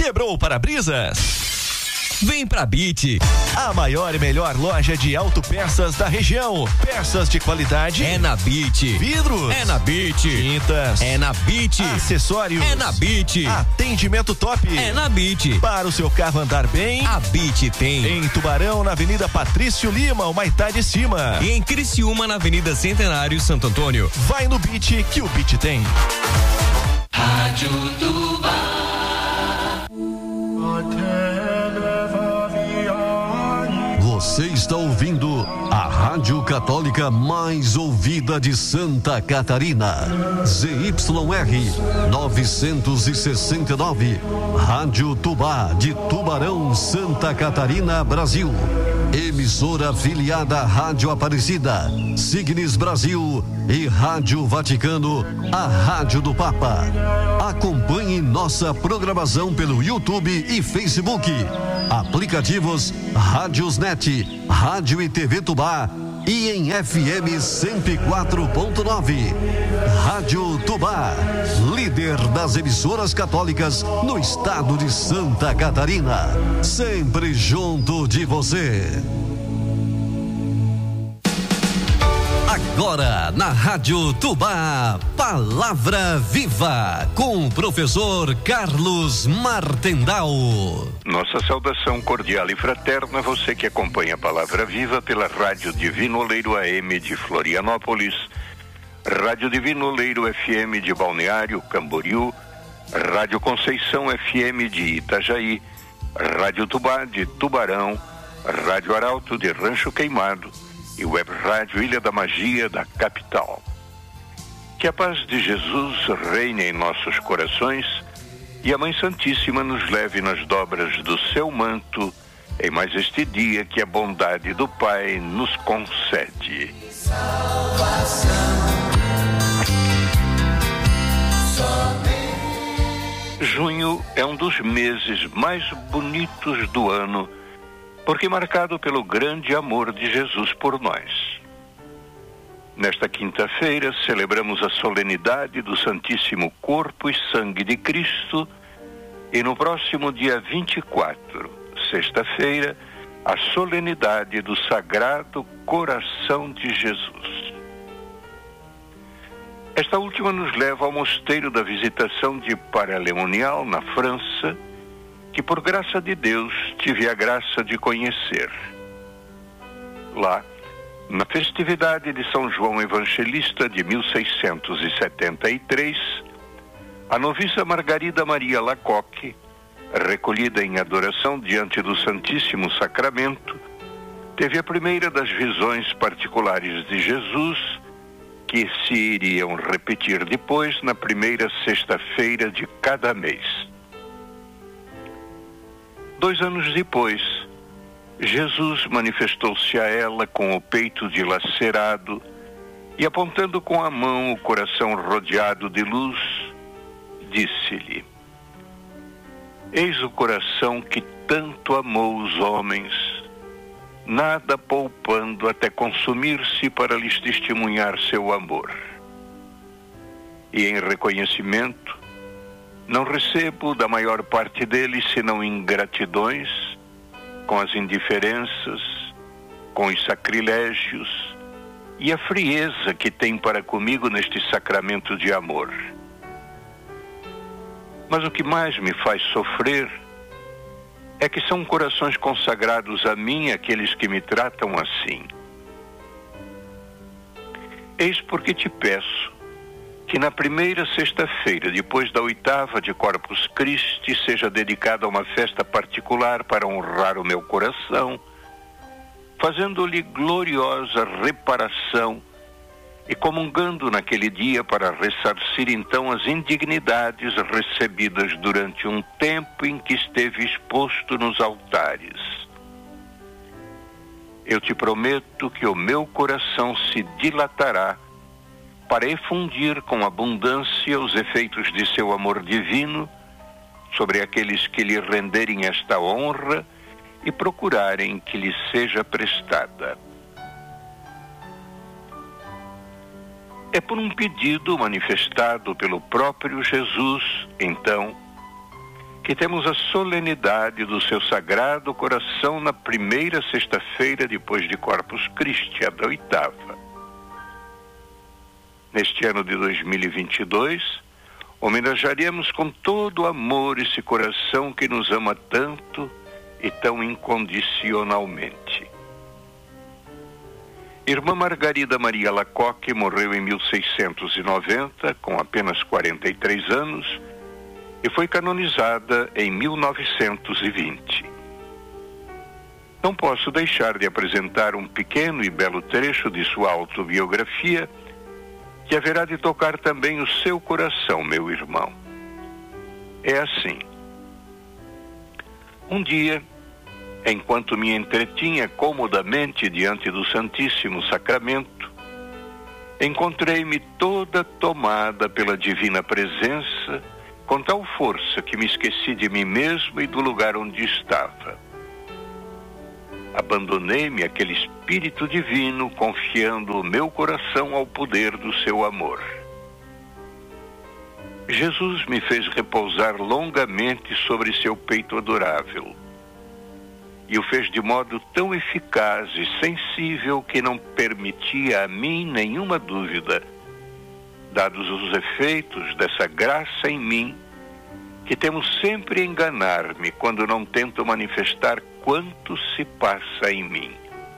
Quebrou o para-brisas? Vem pra BIT, a maior e melhor loja de autopeças da região. Peças de qualidade é na BIT. Vidros é na BIT. Tintas é na BIT. Acessórios é na BIT. Atendimento top é na BIT. Para o seu carro andar bem, a BIT tem. Em Tubarão, na Avenida Patrício Lima, o Humaitá de Cima. E em Criciúma, na Avenida Centenário, Santo Antônio. Vai no BIT que o BIT tem. Rádio Tubarão. Você está ouvindo a Rádio Católica mais ouvida de Santa Catarina. ZYR 969. Rádio Tubá de Tubarão, Santa Catarina, Brasil. Emissora afiliada à Rádio Aparecida, Signes Brasil e Rádio Vaticano, a Rádio do Papa. Acompanhe nossa programação pelo YouTube e Facebook. Aplicativos Rádiosnet, Rádio e TV Tubá e em FM 104.9. Rádio Tubá, líder das emissoras católicas no estado de Santa Catarina. Sempre junto de você. Agora na Rádio Tubá, Palavra Viva, com o professor Carlos Martendal. Nossa saudação cordial e fraterna a você que acompanha a Palavra Viva pela Rádio Divino Oleiro AM de Florianópolis, Rádio Divino Oleiro FM de Balneário Camboriú, Rádio Conceição FM de Itajaí, Rádio Tubá de Tubarão, Rádio Arauto de Rancho Queimado e Web Rádio Ilha da Magia da capital. Que a paz de Jesus reine em nossos corações e a Mãe Santíssima nos leve nas dobras do seu manto em mais este dia que a bondade do Pai nos concede. Junho é um dos meses mais bonitos do ano, porque é marcado pelo grande amor de Jesus por nós. Nesta quinta-feira, celebramos a solenidade do Santíssimo Corpo e Sangue de Cristo e no próximo dia 24, sexta-feira, a solenidade do Sagrado Coração de Jesus. Esta última nos leva ao mosteiro da Visitação de Paray-le-Monial, na França, que por graça de Deus tive a graça de conhecer. Lá, na festividade de São João Evangelista de 1673, a noviça Margarida Maria Lacoque, recolhida em adoração diante do Santíssimo Sacramento, teve a primeira das visões particulares de Jesus, que se iriam repetir depois na primeira sexta-feira de cada mês. 2 anos depois, Jesus manifestou-se a ela com o peito dilacerado e, apontando com a mão o coração rodeado de luz, disse-lhe: Eis o coração que tanto amou os homens, nada poupando até consumir-se para lhes testemunhar seu amor. E em reconhecimento, não recebo da maior parte deles senão ingratidões, com as indiferenças, com os sacrilégios e a frieza que tem para comigo neste sacramento de amor. Mas o que mais me faz sofrer é que são corações consagrados a mim aqueles que me tratam assim. Eis porque te peço que na primeira sexta-feira, depois da 8ª de Corpus Christi, seja dedicada a uma festa particular para honrar o meu coração, fazendo-lhe gloriosa reparação e comungando naquele dia para ressarcir então as indignidades recebidas durante um tempo em que esteve exposto nos altares. Eu te prometo que o meu coração se dilatará para efundir com abundância os efeitos de seu amor divino sobre aqueles que lhe renderem esta honra e procurarem que lhe seja prestada. É por um pedido manifestado pelo próprio Jesus, então, que temos a solenidade do seu Sagrado Coração na primeira sexta-feira depois de Corpus Christi, a da 8ª. Neste ano de 2022, homenagearemos com todo amor esse coração que nos ama tanto e tão incondicionalmente. Irmã Margarida Maria Lacoque morreu em 1690, com apenas 43 anos, e foi canonizada em 1920. Não posso deixar de apresentar um pequeno e belo trecho de sua autobiografia, que haverá de tocar também o seu coração, meu irmão. É assim. Um dia, enquanto me entretinha comodamente diante do Santíssimo Sacramento, encontrei-me toda tomada pela divina presença, com tal força que me esqueci de mim mesmo e do lugar onde estava. Abandonei-me àquele Espírito Divino, confiando o meu coração ao poder do seu amor. Jesus me fez repousar longamente sobre seu peito adorável, e o fez de modo tão eficaz e sensível que não permitia a mim nenhuma dúvida, dados os efeitos dessa graça em mim, que temos sempre a enganar-me quando não tento manifestar quanto se passa em mim.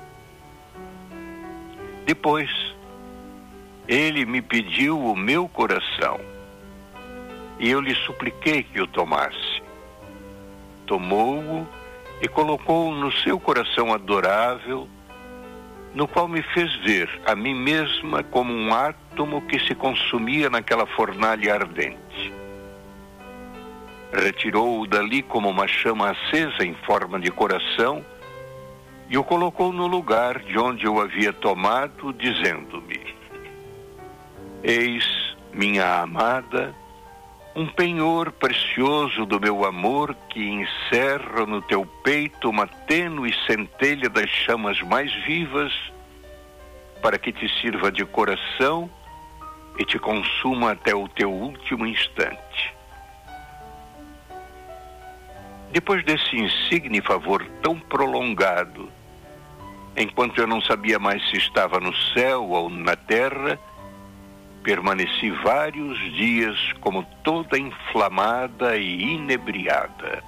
Depois, ele me pediu o meu coração, e eu lhe supliquei que o tomasse. Tomou-o e colocou-o no seu coração adorável, no qual me fez ver a mim mesma como um átomo que se consumia naquela fornalha ardente. Retirou-o dali como uma chama acesa em forma de coração e o colocou no lugar de onde eu havia tomado, dizendo-me: eis, minha amada, um penhor precioso do meu amor que encerra no teu peito uma tênue centelha das chamas mais vivas, para que te sirva de coração e te consuma até o teu último instante. Depois desse insigne favor tão prolongado, enquanto eu não sabia mais se estava no céu ou na terra, permaneci vários dias como toda inflamada e inebriada.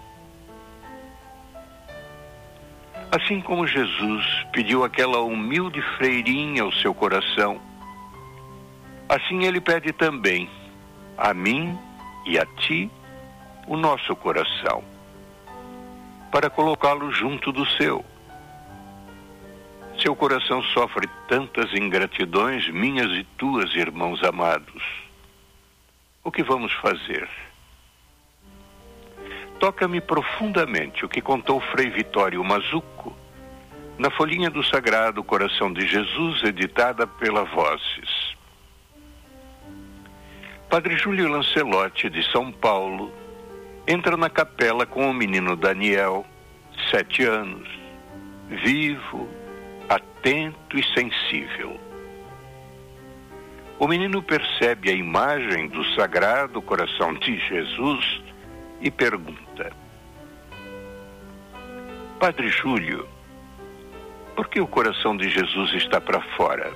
Assim como Jesus pediu àquela humilde freirinha o seu coração, assim ele pede também a mim e a ti o nosso coração, para colocá-lo junto do seu. Seu coração sofre tantas ingratidões, minhas e tuas, irmãos amados. O que vamos fazer? Toca-me profundamente o que contou Frei Vitório Mazuco na folhinha do Sagrado Coração de Jesus, editada pela Vozes. Padre Júlio Lancelotti, de São Paulo, entra na capela com o menino Daniel, 7 anos, vivo, atento e sensível. O menino percebe a imagem do Sagrado Coração de Jesus e pergunta: Padre Júlio, por que o coração de Jesus está para fora?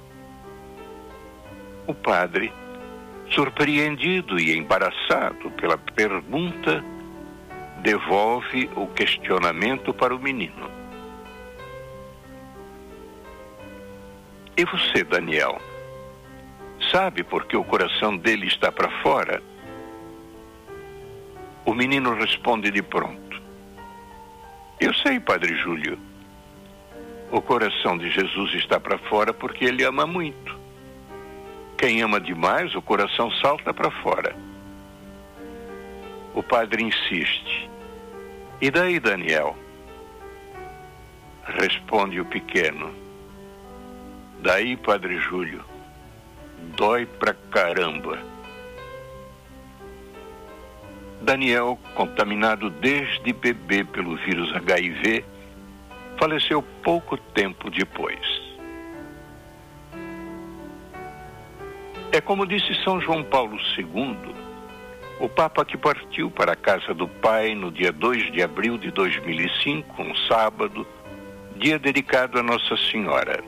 O padre, surpreendido e embaraçado pela pergunta, devolve o questionamento para o menino. E você, Daniel, sabe por que o coração dele está para fora? O menino responde de pronto: eu sei, Padre Júlio. O coração de Jesus está para fora porque ele ama muito. Quem ama demais, o coração salta para fora. O padre insiste: e daí, Daniel? Responde o pequeno: daí, Padre Júlio, dói pra caramba. Daniel, contaminado desde bebê pelo vírus HIV, faleceu pouco tempo depois. É como disse São João Paulo II, O Papa, que partiu para a casa do Pai no dia 2 de abril de 2005, um sábado, dia dedicado a Nossa Senhora.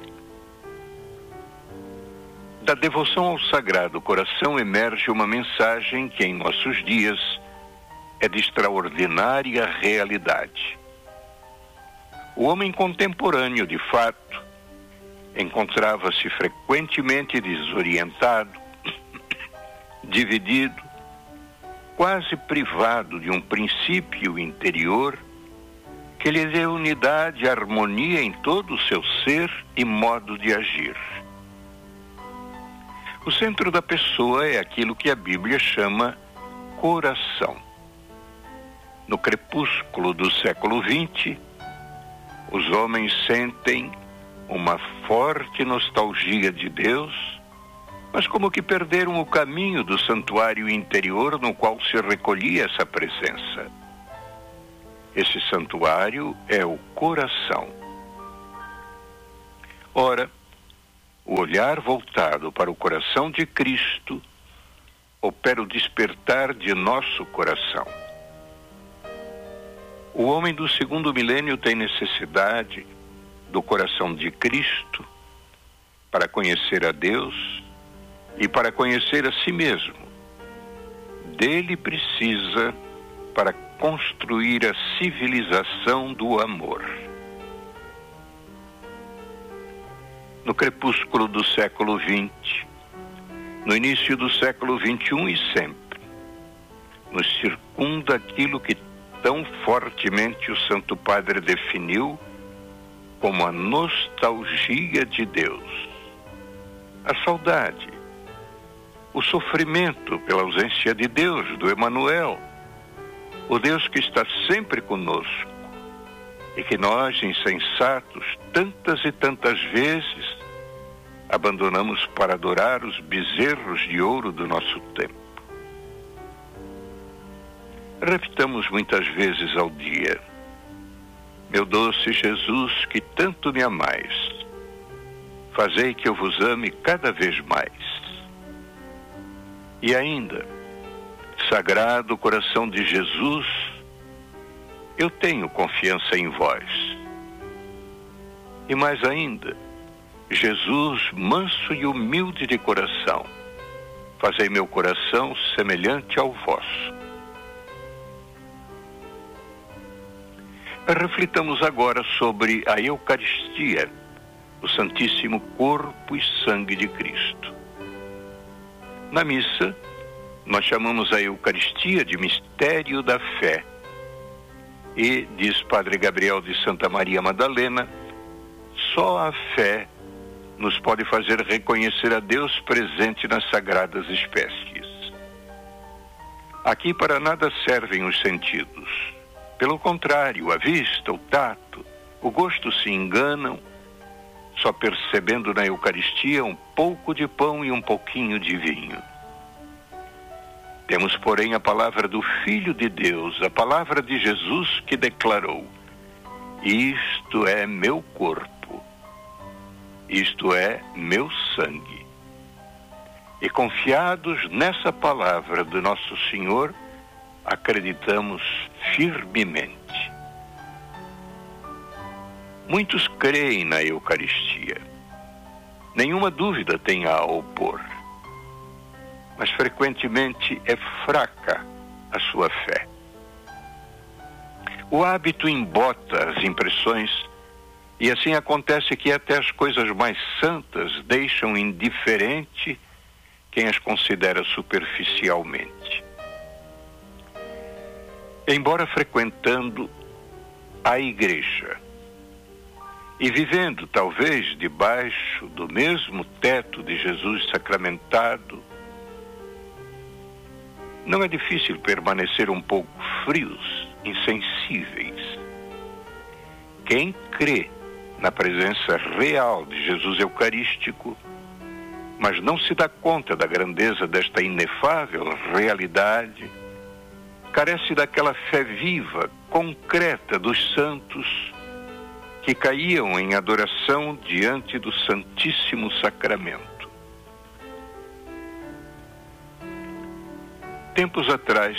Da devoção ao Sagrado Coração emerge uma mensagem que em nossos dias é de extraordinária realidade. O homem contemporâneo, de fato, encontrava-se frequentemente desorientado, dividido, quase privado de um princípio interior que lhe dê unidade e harmonia em todo o seu ser e modo de agir. O centro da pessoa é aquilo que a Bíblia chama coração. No crepúsculo do século XX, os homens sentem uma forte nostalgia de Deus, mas como que perderam o caminho do santuário interior no qual se recolhia essa presença. Esse santuário é o coração. Ora, o olhar voltado para o coração de Cristo opera o despertar de nosso coração. O homem do segundo milênio tem necessidade do coração de Cristo para conhecer a Deus e para conhecer a si mesmo. Dele precisa para construir a civilização do amor. No crepúsculo do século XX, no início do século XXI e sempre, nos circunda aquilo que tão fortemente o Santo Padre definiu como a nostalgia de Deus, a saudade, o sofrimento pela ausência de Deus, do Emanuel, o Deus que está sempre conosco e que nós, insensatos, tantas e tantas vezes abandonamos para adorar os bezerros de ouro do nosso tempo. Repitamos muitas vezes ao dia: meu doce Jesus, que tanto me amais, fazei que eu vos ame cada vez mais. E ainda, Sagrado Coração de Jesus, eu tenho confiança em vós. E mais ainda, Jesus, manso e humilde de coração, fazei meu coração semelhante ao vosso. Reflitamos agora sobre a Eucaristia, o Santíssimo Corpo e Sangue de Cristo. Na missa, nós chamamos a Eucaristia de mistério da fé. E, diz Padre Gabriel de Santa Maria Madalena, só a fé nos pode fazer reconhecer a Deus presente nas sagradas espécies. Aqui para nada servem os sentidos. Pelo contrário, a vista, o tato, o gosto se enganam, só percebendo na Eucaristia um pouco de pão e um pouquinho de vinho. Temos, porém, a palavra do Filho de Deus, a palavra de Jesus que declarou: isto é meu corpo, isto é meu sangue. E confiados nessa palavra do nosso Senhor, acreditamos firmemente. Muitos creem na Eucaristia. Nenhuma dúvida tem a opor. Mas frequentemente é fraca a sua fé. O hábito embota as impressões e assim acontece que até as coisas mais santas deixam indiferente quem as considera superficialmente. Embora frequentando a igreja e vivendo talvez debaixo do mesmo teto de Jesus sacramentado, não é difícil permanecer um pouco frios, insensíveis. Quem crê na presença real de Jesus Eucarístico, mas não se dá conta da grandeza desta inefável realidade, carece daquela fé viva, concreta dos santos que caíam em adoração diante do Santíssimo Sacramento. Tempos atrás,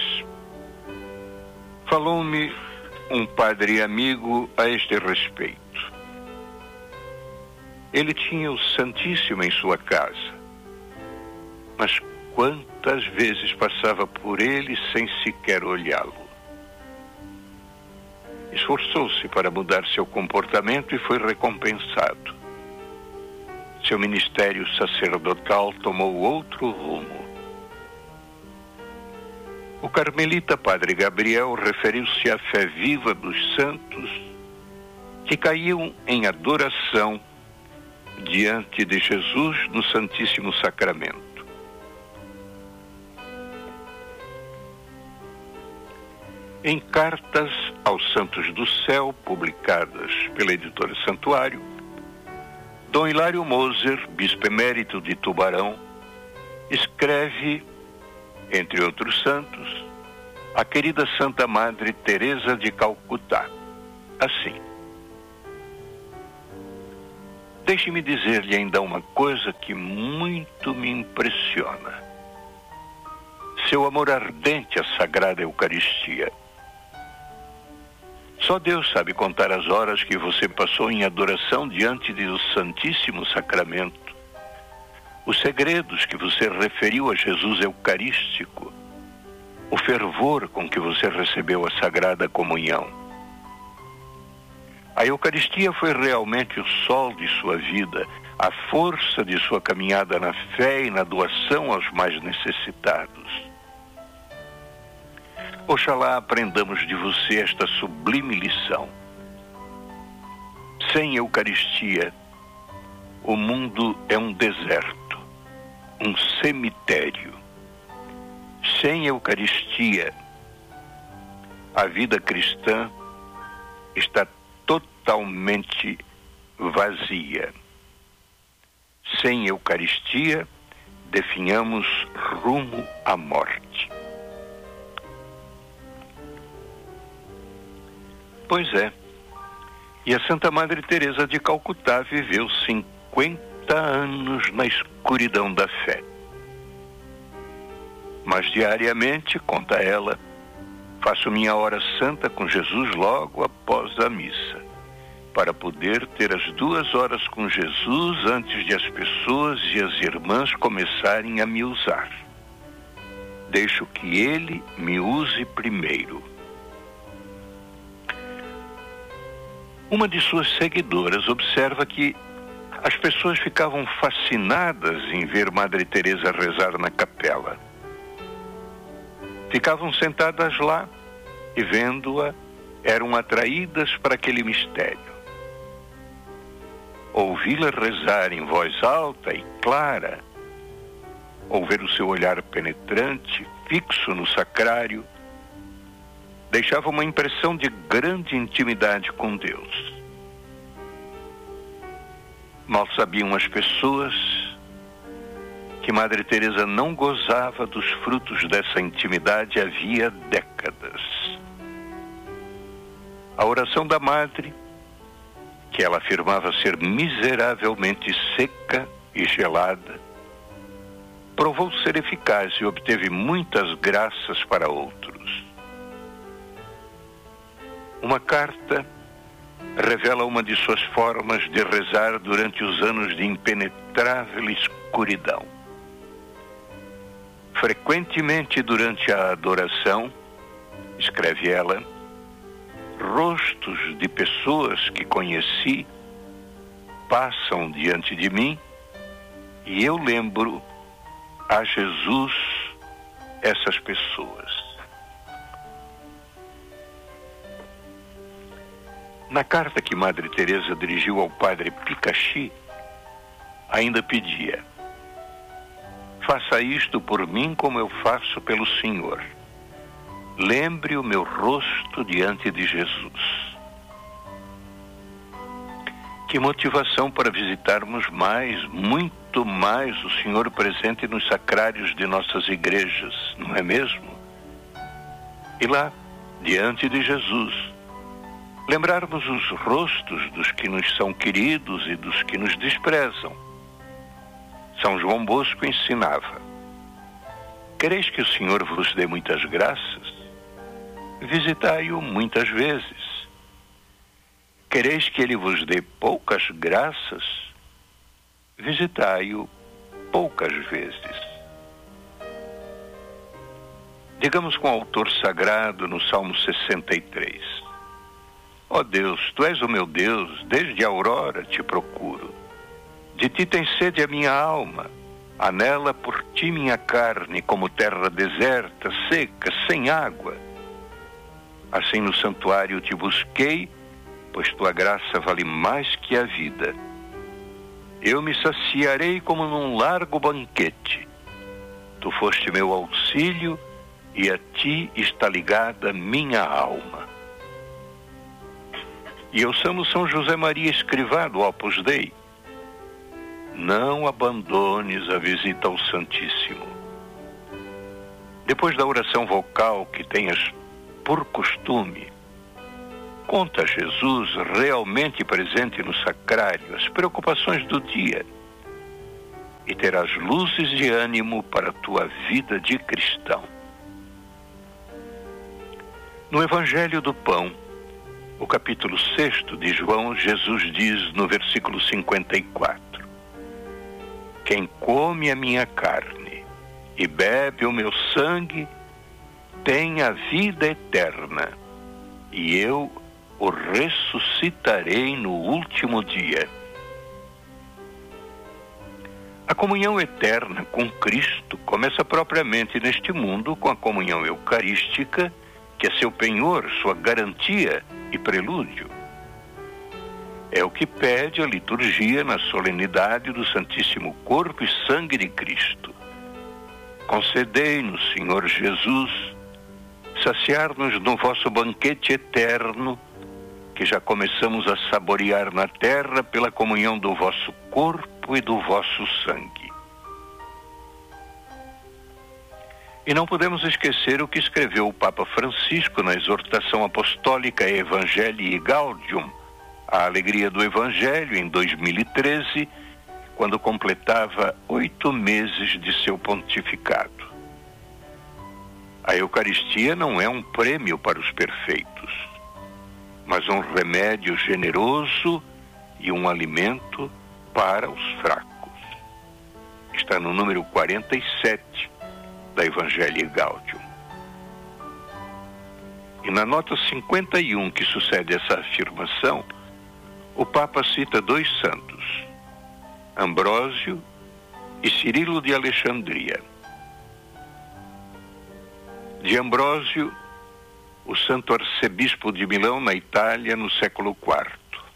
falou-me um padre amigo a este respeito. Ele tinha o Santíssimo em sua casa, mas quantas vezes passava por ele sem sequer olhá-lo. Esforçou-se para mudar seu comportamento e foi recompensado. Seu ministério sacerdotal tomou outro rumo. O carmelita Padre Gabriel referiu-se à fé viva dos santos que caíam em adoração diante de Jesus no Santíssimo Sacramento. Em cartas aos Santos do Céu, publicadas pela editora Santuário, Dom Hilário Moser, bispo emérito de Tubarão, escreve, entre outros santos, a querida Santa Madre Teresa de Calcutá, assim: deixe-me dizer-lhe ainda uma coisa que muito me impressiona. Seu amor ardente à Sagrada Eucaristia. Só Deus sabe contar as horas que você passou em adoração diante do Santíssimo Sacramento, os segredos que você referiu a Jesus Eucarístico, o fervor com que você recebeu a Sagrada Comunhão. A Eucaristia foi realmente o sol de sua vida, a força de sua caminhada na fé e na doação aos mais necessitados. Oxalá aprendamos de você esta sublime lição. Sem Eucaristia, o mundo é um deserto, um cemitério. Sem Eucaristia, a vida cristã está totalmente vazia. Sem Eucaristia, definhamos rumo à morte. Pois é, e a Santa Madre Teresa de Calcutá viveu 50 anos na escuridão da fé. Mas diariamente, conta ela, faço minha hora santa com Jesus logo após a missa, para poder ter as 2 horas com Jesus antes de as pessoas e as irmãs começarem a me usar. Deixo que Ele me use primeiro. Uma de suas seguidoras observa que as pessoas ficavam fascinadas em ver Madre Teresa rezar na capela. Ficavam sentadas lá e, vendo-a, eram atraídas para aquele mistério. Ouvi-la rezar em voz alta e clara, ou ver o seu olhar penetrante, fixo no sacrário, deixava uma impressão de grande intimidade com Deus. Mal sabiam as pessoas que Madre Teresa não gozava dos frutos dessa intimidade havia décadas. A oração da Madre, que ela afirmava ser miseravelmente seca e gelada, provou ser eficaz e obteve muitas graças para outros. Uma carta revela uma de suas formas de rezar durante os anos de impenetrável escuridão. Frequentemente durante a adoração, escreve ela, rostos de pessoas que conheci passam diante de mim e eu lembro a Jesus essas pessoas. Na carta que Madre Teresa dirigiu ao padre Picachi, ainda pedia: faça isto por mim como eu faço pelo Senhor. Lembre o meu rosto diante de Jesus. Que motivação para visitarmos mais, muito mais, o Senhor presente nos sacrários de nossas igrejas, não é mesmo? E lá, diante de Jesus, lembrarmos os rostos dos que nos são queridos e dos que nos desprezam. São João Bosco ensinava: Quereis que o Senhor vos dê muitas graças? Visitai-o muitas vezes. Quereis que ele vos dê poucas graças? Visitai-o poucas vezes. Digamos com o autor sagrado no Salmo 63. Ó Deus, Tu és o meu Deus, desde a aurora te procuro. De Ti tem sede a minha alma, anela por Ti minha carne, como terra deserta, seca, sem água. Assim no santuário te busquei, pois Tua graça vale mais que a vida. Eu me saciarei como num largo banquete. Tu foste meu auxílio, e a Ti está ligada minha alma. E ouçamos São José Maria Escrivá do Opus Dei. Não abandones a visita ao Santíssimo. Depois da oração vocal que tenhas por costume, conta a Jesus realmente presente no sacrário as preocupações do dia e terás luzes de ânimo para a tua vida de cristão. No Evangelho do Pão, o capítulo 6 de João, Jesus diz no versículo 54: Quem come a minha carne e bebe o meu sangue tem a vida eterna, e eu o ressuscitarei no último dia. A comunhão eterna com Cristo começa propriamente neste mundo com a comunhão eucarística, que é seu penhor, sua garantia e prelúdio. É o que pede a liturgia na solenidade do Santíssimo Corpo e Sangue de Cristo. Concedei-nos, Senhor Jesus, saciar-nos no vosso banquete eterno, que já começamos a saborear na terra pela comunhão do vosso corpo e do vosso sangue. E não podemos esquecer o que escreveu o Papa Francisco na exortação apostólica Evangelii Gaudium, a alegria do Evangelho, em 2013, quando completava 8 meses de seu pontificado. A Eucaristia não é um prêmio para os perfeitos, mas um remédio generoso e um alimento para os fracos. Está no número 47 da Evangelii Gaudium. E na nota 51 que sucede essa afirmação, o Papa cita 2 santos, Ambrósio e Cirilo de Alexandria. De Ambrósio, o santo arcebispo de Milão, na Itália, no século IV.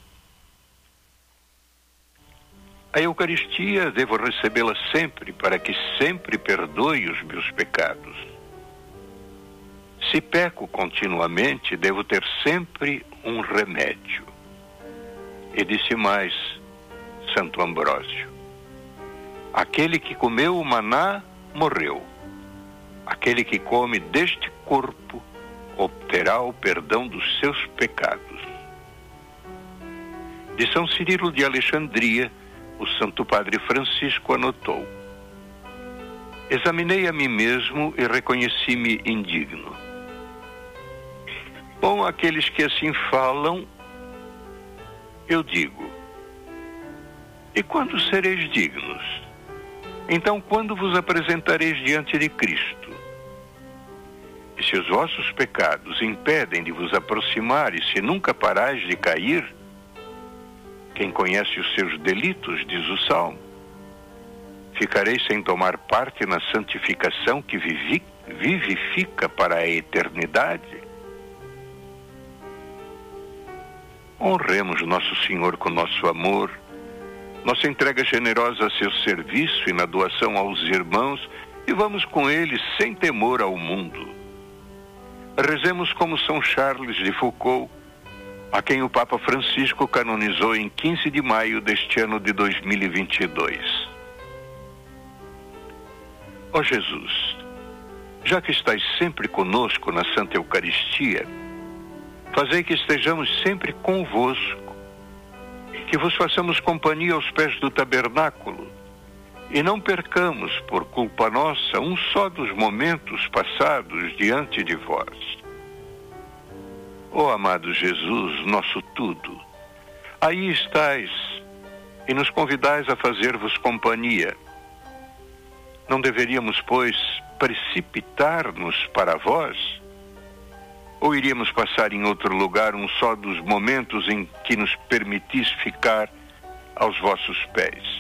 A Eucaristia devo recebê-la sempre, para que sempre perdoe os meus pecados. Se peco continuamente, devo ter sempre um remédio. E disse mais Santo Ambrósio: aquele que comeu o maná morreu. Aquele que come deste corpo obterá o perdão dos seus pecados. De São Cirilo de Alexandria, o Santo Padre Francisco anotou: examinei a mim mesmo e reconheci-me indigno. Bom, aqueles que assim falam, eu digo: e quando sereis dignos? Então, quando vos apresentareis diante de Cristo? E se os vossos pecados impedem de vos aproximar, e se nunca parais de cair, quem conhece os seus delitos, diz o Salmo, ficareis sem tomar parte na santificação que vivifica para a eternidade? Honremos Nosso Senhor com nosso amor, nossa entrega generosa a seu serviço e na doação aos irmãos, e vamos com eles sem temor ao mundo. Rezemos como São Charles de Foucauld, a quem o Papa Francisco canonizou em 15 de maio deste ano de 2022. Ó Jesus, já que estais sempre conosco na Santa Eucaristia, fazei que estejamos sempre convosco, que vos façamos companhia aos pés do tabernáculo, e não percamos, por culpa nossa, um só dos momentos passados diante de vós. Ó amado Jesus, nosso tudo, aí estais e nos convidais a fazer-vos companhia. Não deveríamos, pois, precipitar-nos para vós? Ou iríamos passar em outro lugar um só dos momentos em que nos permitis ficar aos vossos pés?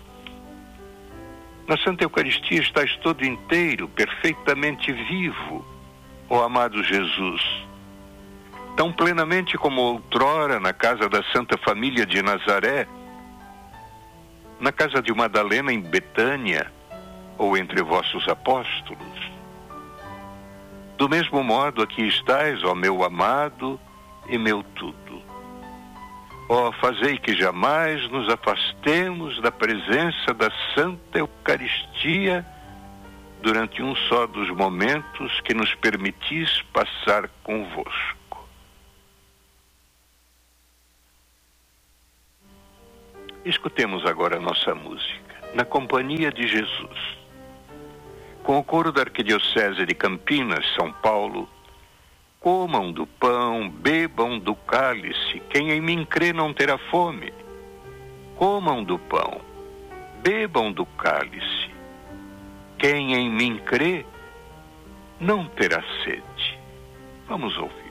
Na Santa Eucaristia estais todo inteiro, perfeitamente vivo, ó amado Jesus, tão plenamente como outrora na casa da Santa Família de Nazaré, na casa de Madalena em Betânia, ou entre vossos apóstolos. Do mesmo modo aqui estais, ó meu amado e meu tudo. Ó, fazei que jamais nos afastemos da presença da Santa Eucaristia durante um só dos momentos que nos permitis passar convosco. Escutemos agora a nossa música, Na Companhia de Jesus. Com o coro da Arquidiocese de Campinas, São Paulo, comam do pão, bebam do cálice, quem em mim crê não terá fome. Comam do pão, bebam do cálice, quem em mim crê não terá sede. Vamos ouvir.